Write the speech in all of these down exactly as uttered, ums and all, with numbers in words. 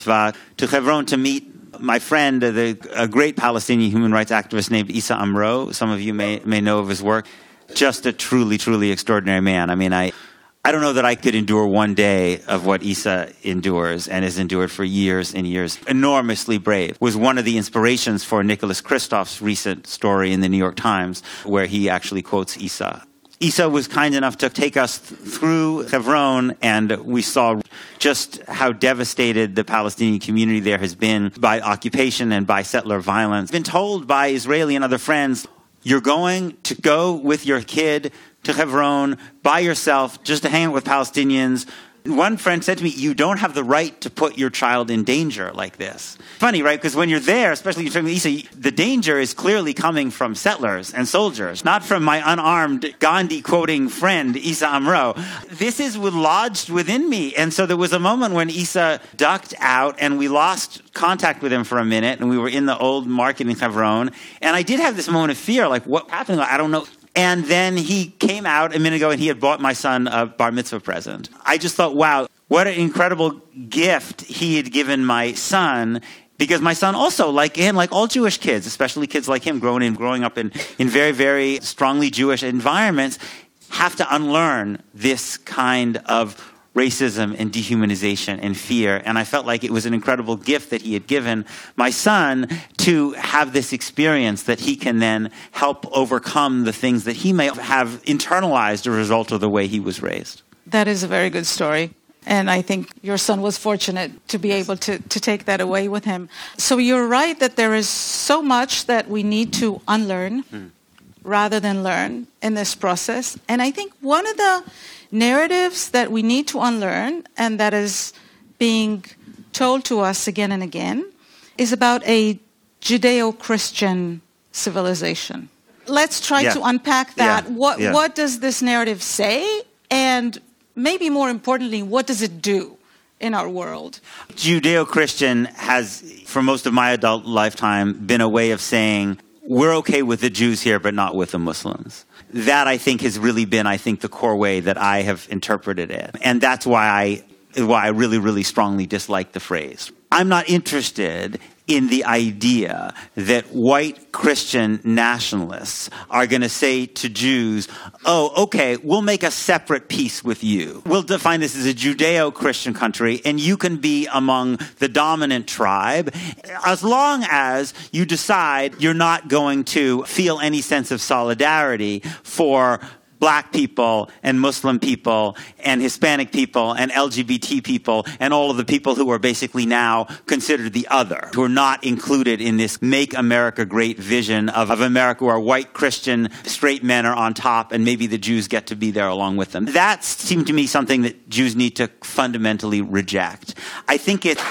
uh, to Hebron to meet my friend, uh, the, a great Palestinian human rights activist named Issa Amro. Some of you may may know of his work. Just a truly, truly extraordinary man. I mean, I, I don't know that I could endure one day of what Issa endures and has endured for years and years. Enormously brave. Was one of the inspirations for Nicholas Kristof's recent story in the New York Times, where he actually quotes Issa. Issa was kind enough to take us th- through Hebron, and we saw just how devastated the Palestinian community there has been by occupation and by settler violence. Been told by Israeli and other friends, you're going to go with your kid to Hebron by yourself just to hang out with Palestinians. One friend said to me, you don't have the right to put your child in danger like this. Funny, right? Because when you're there, especially you're talking about Issa, the danger is clearly coming from settlers and soldiers, not from my unarmed Gandhi-quoting friend, Issa Amro. This is lodged within me. And so there was a moment when Issa ducked out and we lost contact with him for a minute, and we were in the old market in Hebron. And I did have this moment of fear, like, what happened? I don't know. And then he came out a minute ago and he had bought my son a bar mitzvah present. I just thought, wow, what an incredible gift he had given my son, because my son also, like him, like all Jewish kids, especially kids like him growing in, growing up in, in very, very strongly Jewish environments, have to unlearn this kind of racism and dehumanization and fear. And I felt like it was an incredible gift that he had given my son to have this experience that he can then help overcome the things that he may have internalized as a result of the way he was raised. That is a very good story. And I think your son was fortunate to be able to, to take that away with him. So you're right that there is so much that we need to unlearn mm. rather than learn in this process. And I think one of the narratives that we need to unlearn, and that is being told to us again and again, is about a Judeo-Christian civilization. Let's try yeah. to unpack that. Yeah. What yeah. what does this narrative say? And maybe more importantly, what does it do in our world? Judeo-Christian has, for most of my adult lifetime, been a way of saying, we're okay with the Jews here, but not with the Muslims. That, I think, has really been, I think, the core way that I have interpreted it. And that's why I, why I really, really strongly dislike the phrase. I'm not interested in the idea that white Christian nationalists are going to say to Jews, oh, okay, we'll make a separate peace with you. We'll define this as a Judeo-Christian country, and you can be among the dominant tribe as long as you decide you're not going to feel any sense of solidarity for Black people and Muslim people and Hispanic people and L G B T people and all of the people who are basically now considered the other, who are not included in this Make America Great vision of, of America, where white Christian straight men are on top and maybe the Jews get to be there along with them. That seemed to me something that Jews need to fundamentally reject. I think it...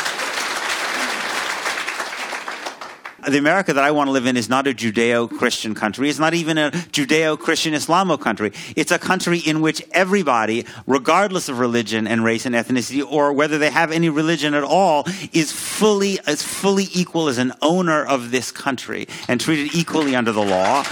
The America that I want to live in is not a Judeo-Christian country. It's not even a Judeo-Christian Islamo country. It's a country in which everybody, regardless of religion and race and ethnicity, or whether they have any religion at all, is fully as fully equal as an owner of this country and treated equally under the law.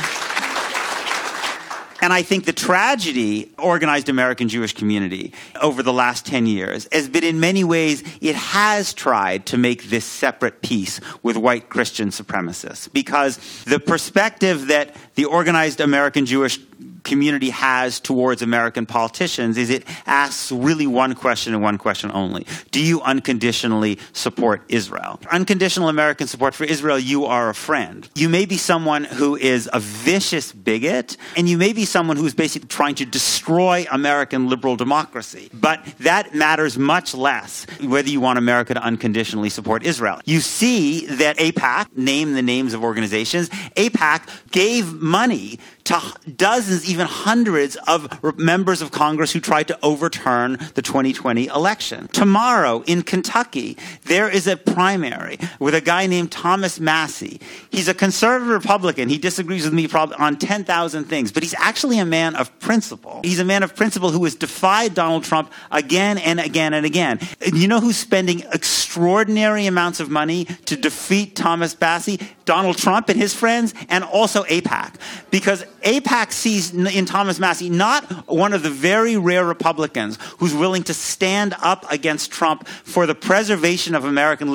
And I think the tragedy, organized American Jewish community over the last ten years, has been in many ways, it has tried to make this separate peace with white Christian supremacists. Because the perspective that the organized American Jewish community has towards American politicians is it asks really one question and one question only. Do you unconditionally support Israel? Unconditional American support for Israel, you are a friend. You may be someone who is a vicious bigot, and you may be someone who's basically trying to destroy American liberal democracy. But that matters much less whether you want America to unconditionally support Israel. You see that AIPAC, name the names of organizations, AIPAC gave money to dozens, even hundreds of members of Congress who tried to overturn the twenty twenty election. Tomorrow in Kentucky, there is a primary with a guy named Thomas Massie. He's a conservative Republican. He disagrees with me probably on ten thousand things, but he's actually a man of principle. He's a man of principle who has defied Donald Trump again and again and again. And you know who's spending extraordinary amounts of money to defeat Thomas Massie? Donald Trump and his friends, and also AIPAC. Because AIPAC sees in Thomas Massie not one of the very rare Republicans who's willing to stand up against Trump for the preservation of American